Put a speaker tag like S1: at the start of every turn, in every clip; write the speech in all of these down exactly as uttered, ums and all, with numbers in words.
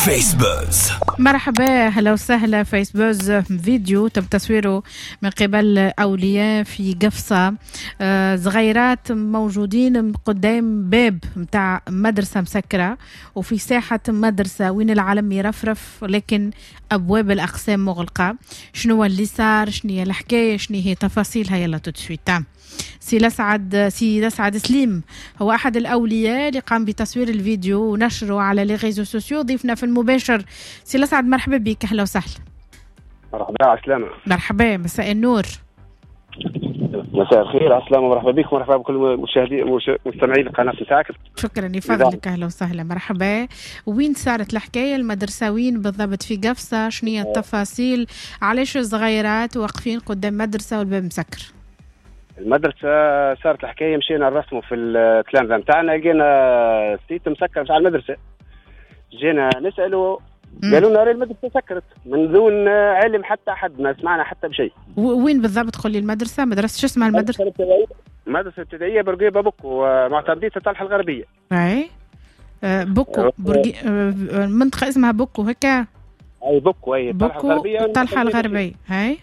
S1: فيسبوز.
S2: مرحبا، هلا وسهلا. فيسبوز فيديو تم تصويره من قبل أولياء في قفصة. آه صغيرات موجودين قدام باب متاع مدرسة مسكرة وفي ساحة مدرسة وين العلم يرفرف لكن أبواب الأقسام مغلقة. شنو اللي صار؟ شنو هي الحكاية؟ شنو هي تفاصيلها؟ يلا تتشويتا. سي لسعد سي لسعد سليم هو أحد الأولياء اللي قام بتصوير الفيديو ونشره على لي ريزو سوسيو. ضيفنا في المباشر. سي لسعد مرحبا بك، أهلا وسهلا.
S3: مرحبا عسلامة.
S2: مرحبا، مساء النور.
S3: مساء الخير، عسلامة، مرحبا بك، مرحبا بكل مشاهدين مستمعين القناة نتاعك.
S2: شكرا لفضلك، أهلا وسهلا. مرحبا. وين صارت الحكاية؟ المدرسة وين بالضبط؟ في قفصة؟ شنو هي التفاصيل؟ علاش الصغيرات واقفين قدام مدرسة والباب مسكر؟
S3: المدرسة صارت الحكاية، مشينا نرسموا في الكلام ذا نتاعنا، لقينا سيت مسكر متاع المدرسة. جينا نسألوا قالوا لنا المدرسة سكرت من دون علم حتى أحد، ما سمعنا حتى بشيء.
S2: وين بالضبط؟ قول لي المدرسة، مدرسة شو اسمها المدرسة؟
S3: مدرسة ابتدائية برقيبة بوكو، معتمدية الطلحة الغربية.
S2: أي أه بوكو برقي... أه منطقة اسمها بوكو هكا.
S3: أي بوكو، أي الطلحة الغربية.
S2: الطلحة الغربية هاي.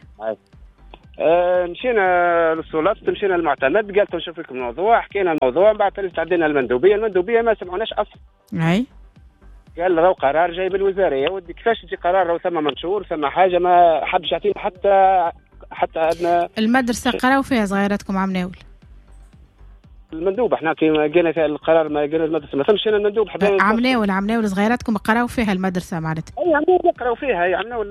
S3: آه مشينا للسلطات، مشينا المعتمد، قالت نشوف لكم الموضوع، حكينا الموضوع، بعد ذلك تعدينا المندوبيه، المندوبيه ما سمعوناش اصلا.
S2: اي
S3: قال راهو قرار جاي بالوزاره. يا ودي كيفاش يجي قرار راهو ثم منشور ثم حاجه، ما حبش يعطينا حتى حتى ادنى.
S2: المدرسه قراو فيها صغيراتكم عمناول؟
S3: المندوب احنا كي جينا في القرار ما جينا المدرسه ما فهمش. انا المندوب حبينا
S2: عمناول عمناول صغيراتكم قراو فيها المدرسه معناتها؟
S3: اي عمناول قراو فيها، اي عمناول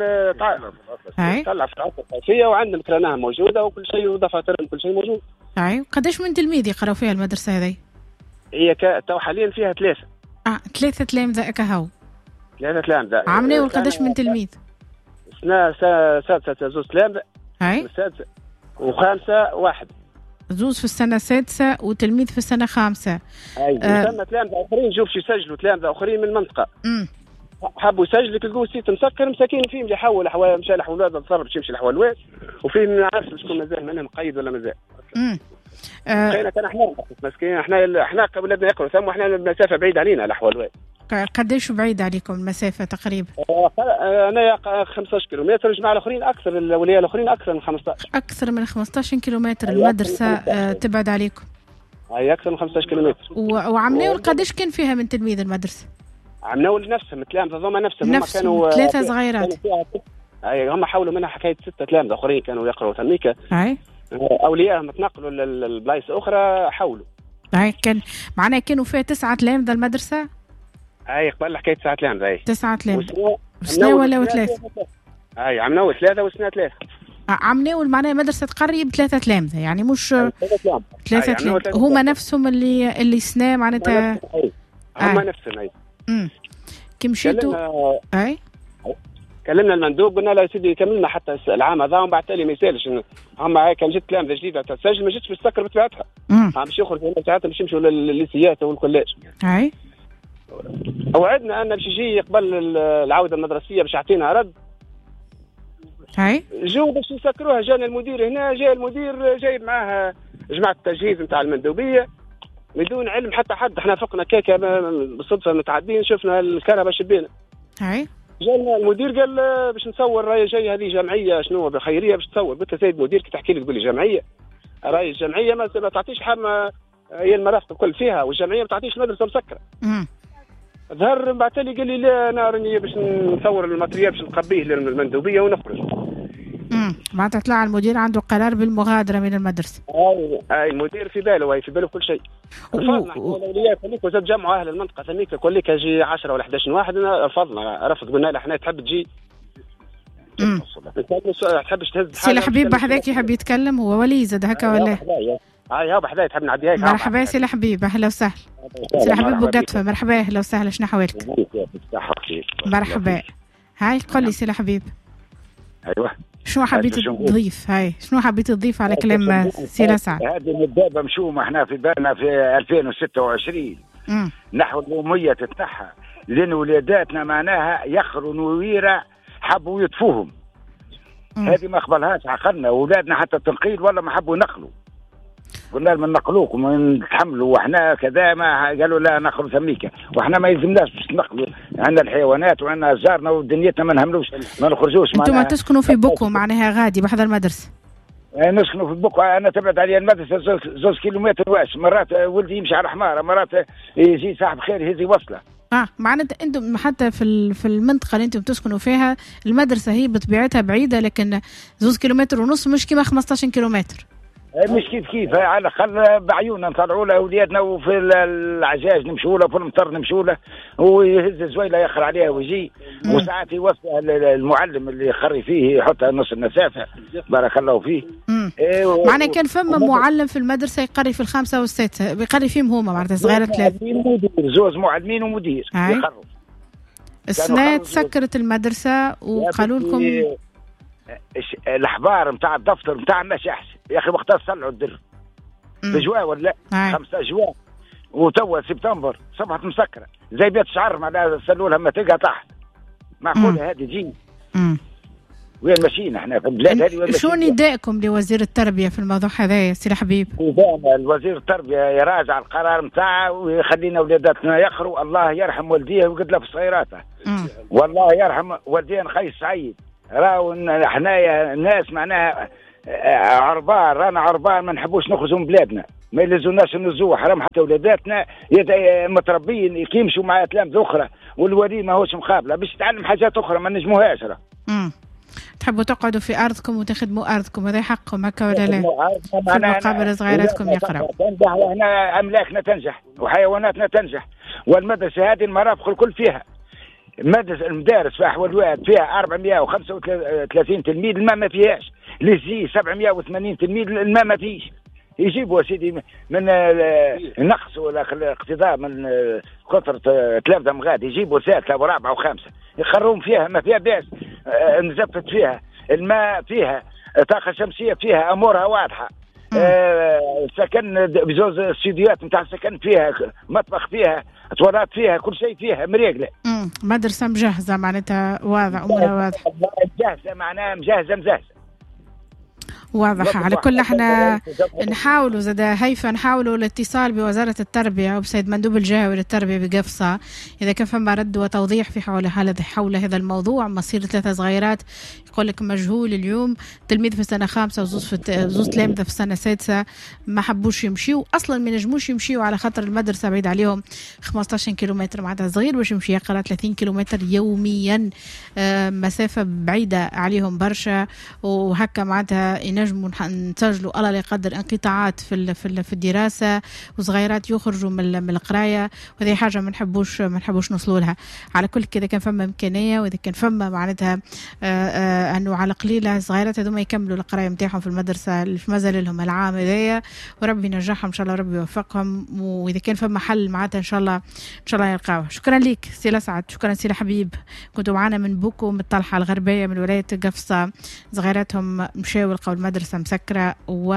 S3: طلع في العطله الصيفيه وعندنا كرناها موجوده وكل شيء ودفاترهم كل شيء موجود.
S2: اي قداش من تلميذ يقراو فيها المدرسه هذه؟
S3: هي تو حاليا فيها ثلاثه.
S2: اه ثلاثه تلامذه كهو.
S3: ثلاثه تلامذه.
S2: عمناول قداش من تلميذ؟
S3: سنه سادسه زوج تلامذه.
S2: اي
S3: السادسه وخامسه واحد.
S2: زوز في السنه السادسه وتلميذ في السنه الخامسه.
S3: اي ثم تلامذه اخرين جوش يسجلوا، تلامذه اخرين من المنطقه.
S2: امم
S3: حبوا يسجلوا لقوا السيت مسكر، مساكين فيهم اللي حول حوالي مشى لحوالات تصرف باش يمشي لحوالات، وفيه ما عارفش شكون مازال منهم مقيد ولا مازال.
S2: امم
S3: كاين كان احنا مسكين، احنا احنا ولادنا يقروا ثم واحنا المسافه بعيده علينا لحوالات.
S2: قداش بعيد عليكم المسافه تقريبا؟
S3: انا خمسطاش كيلومتر، جماعه الاخرين اكثر، الولية الاخرين اكثر من خمسطاش.
S2: اكثر من خمسطاش كيلومتر المدرسه تبعد عليكم؟
S3: اي اكثر من خمسطاش كيلومتر.
S2: وعمناول قداش كان فيها من تلميذ المدرسه؟
S3: عمناول نفسهم التلامذه ضمن نفسهم،
S2: هم كانوا ثلاثه صغيرات.
S3: اي هم حاولوا منها حكايه سته تلامذه اخرين كانوا يقراوا ثميكه.
S2: اي
S3: اوليائهم تنقلوا للبلايص اخرى حاولوا.
S2: اي كان معناها كانوا فيها تسعه تلامذه المدرسه؟
S3: اي قبل حكايه تسعه تلامذه. اي
S2: تسعه تلامذه سنه ولا ثلاثه؟
S3: اي عمناول ثلاثه وسنه ثلاثه.
S2: عمناول معناها مدرسه تقريب ثلاثه تلامذه، يعني مش ثلاثه تلامذه هما نفسهم اللي اللي سنه معناتها
S3: هما نفسهم. اي
S2: امم كي مشيتوا اي
S3: كلمنا المندوب قلنا له يا سيدي كملنا حتى العام هذا ومن بعد تالي ما يسالش. هم كان جت تلامذه جديده تسجل ما جتش بالسكر بتاعتها، باش يخرجوا بتاعتها باش يمشوا للليسيات والكلاج.
S2: اي
S3: وعدنا ان باش يجي قبل العوده المدرسيه باش يعطينا رد.
S2: اي
S3: جو باش يسكروها، جانا المدير هنا، جاء المدير جايب معاه جماعه التجهيز نتاع المندوبيه بدون علم حتى حد. احنا فقنا كيكه بالصدفه متعدين شفنا الكهرباء شبينا.
S2: اي
S3: جانا المدير قال باش نصور راي جاي هذه جمعيه شنو بخيريه باش تصور. قلت له سيد المدير كي تحكي لي تقول لي جمعيه، راي الجمعيه ما تعطيش حما هي المرافق الكل فيها، والجمعيه ما تعطيش المدرسه مسكره.
S2: امم
S3: ظهر بعد لي قال لي لا انا راني باش نصور الماتريال باش نقبيه للمندوبيه ونخرج.
S2: امم معناتها طلع المدير عنده قرار بالمغادره من المدرسه.
S3: اي اي المدير في باله، اي في باله كل شيء. رفضنا الاولياء ثميك وزاد جمعوا اهل المنطقه ثميك كل لك يجي عشرة ولا احد عشر واحد. رفضنا رفض قلنا له احنا تحب تجي
S2: امم
S3: تحبش تهز
S2: سي الحبيب بحذاك يحب يتكلم، هو ولي زاد هكا ولا؟
S3: اي ها بحذاي تحب نعدي هيك.
S2: مرحبا سي الحبيب، اهلا وسهلا. سي الحبيب بوقتفه، مرحبا اهلا وسهلا، شنو حوالك؟ مرحبا. هاي قل لي سي الحبيب.
S3: ايوه
S2: شنو حبيت تضيف؟ هاي شنو حبيت تضيف على كلام سي لسعد؟
S4: هذه المدابه مشومه احنا في بالنا في ألفين وستة وعشرين نحو الأمية تتنحى، لأن ولاداتنا معناها يخروا نويرة حبوا يطفوهم. هذه ما قبلهاش عقلنا، ولادنا حتى التنقيل ولا ما حبوا ينقلوا. قلنا لهم نقلوكم ونتحملوا، واحنا كذا ما قالوا لا نخرج ثميكه، واحنا ما يلزمناش باش نقلوا، عندنا الحيوانات وعندنا اشجارنا ودنيتنا ما نهملوش ما نخرجوش.
S2: انتم ما تسكنوا في بوكو معناها غادي بحذا المدرسه؟
S4: نسكنوا في بوكو، انا تبعد علي المدرسه زوز كيلومتر واش، مرات ولدي يمشي على حماره، مرات يجي صاحب خير يهز يوصله.
S2: اه معناتها انتم حتى في في المنطقه اللي انتم تسكنوا فيها المدرسه هي بطبيعتها بعيده، لكن زوز كيلومتر ونص مش كيما خمسطاش كيلومتر.
S4: مش كيف كيف، على الاقل بعيوننا نطلعوا له اولادنا، وفي العجاج نمشوا له، في المطر نمشوا له، ويهز الزويله ياخر عليها ويجي، وساعات يوصل المعلم اللي يخري فيه يحطها نص المسافه بارك الله فيه.
S2: إيه معنى كان فما معلم في المدرسه يقري في الخامسه والسادسه، بيقري فيهم هما معناتها صغيره ثلاثه
S4: زوز معلمين ومدير يخروا.
S2: السنه تسكرت المدرسه وقالوا لكم
S4: الاحبار نتاع الدفتر نتاع ماشي احسن يا اخي، وقتها صلعوا الدر بجوا ولا خمسة اجواء، وتوا سبتمبر صبحت مسكره زي بيت شعر معناها سلوا لها ما تلقى تحت. معقوله هذه تجي؟ وين ماشيين احنا في البلاد هذه؟
S2: شو نداءكم لوزير التربيه في الموضوع هذا يا سي حبيب؟
S4: الوزير التربيه يراجع القرار نتاعه ويخلينا ولاداتنا يقروا، الله يرحم والديه ويقد له في صغيراته، والله يرحم والديه خي سعيد. راهو حنايا ناس معناها عربان، رانا عربان ما نحبوش نخرجوا من بلادنا، ما يلزوناش نزوح، حرام حتى ولاداتنا متربيين يمشوا مع تلامذة اخرى، والولي ماهوش مقابله باش يتعلم حاجات اخرى ما نجموهاش. راه
S2: تحبوا تقعدوا في ارضكم وتخدموا ارضكم، هذا حقكم هكا ولا لا؟ في مقابل صغيراتكم يقراوا.
S4: تنجح وهنا املاكنا تنجح وحيواناتنا تنجح، والمدرسه هذه المرافق الكل فيها. مدرسة المدارس في أحوال الواد فيها أربعمائة وخمسة وثلاثين تلميذ، الماء ما فيهاش. ليزي سبعمائة وثمانين تلميذ، الماء ما فيش. يجيبوا سيدي من النقص ولا الاقتضاء من كثرة ثلاثة مغاد، يجيبوا ثالثة ورابعة وخامسة يخروهم فيها، ما فيها بأس. نزفت فيها، الماء فيها، طاقة شمسية فيها، أمورها واضحة. آه سكن بجوز استديوهات نتاع سكن فيها، مطبخ فيها، توالات فيها، كل شيء فيها مريقله.
S2: مدرسه مجهزه معناتها واضح امورها واضحه.
S4: مجهزه معناها مجهزه مجهزه
S2: واضح. على كل احنا نحاولوا زاد هيفا نحاولوا الاتصال بوزارة التربية وبسيد مندوب الجهوي للتربية بقفصة إذا كان فما رد وتوضيح في حول هذا حول هذا الموضوع. مصير ثلاثة صغيرات يقول لك مجهول اليوم، تلميذ في سنة خامسة وزوز في زوز تلامذة في سنة سادسة ما حبوش يمشيوا أصلا، ما نجموش يمشيوا على خاطر المدرسة بعيد عليهم خمسطاش كيلومتر، معناتها صغير باش يمشي يقرأ ثلاثين كيلومتر يوميا، آه مسافة بعيدة عليهم برشا، وهكا معناتها نجموا نسجلوا الله لا يقدر انقطاعات في في في الدراسه وصغيرات يخرجوا من من القرايه، وهذه حاجه ما نحبوش ما نحبوش نوصلوا لها. على كل كذا كان فما امكانيه واذا كان فما معناتها انه على قليله صغيرات هذوما يكملوا القرايه نتاعهم في المدرسه اللي في مازال لهم العام هذايا، وربي ينجحهم ان شاء الله، ربي يوفقهم، واذا كان فما حل معناتها ان شاء الله ان شاء الله يلقاوه. شكرا لك سي لسعد، شكرا سي حبيب، كنتوا معنا من بوكو من الطلحه الغربيه من ولايه قفصه، صغيراتهم مشاو لقوا المدرسة مسكرة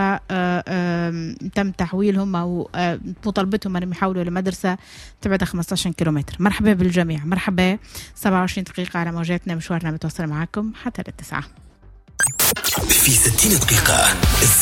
S2: وتم تحويلهم أو مطالبتهم أنهم يحولوا لمدرسة تبعد خمسطاش كيلومتر. مرحبا بالجميع، مرحبا. سبعة وعشرين دقيقة على موجاتنا، مشوارنا متواصل معكم حتى للتسعة
S1: في ستين دقيقة.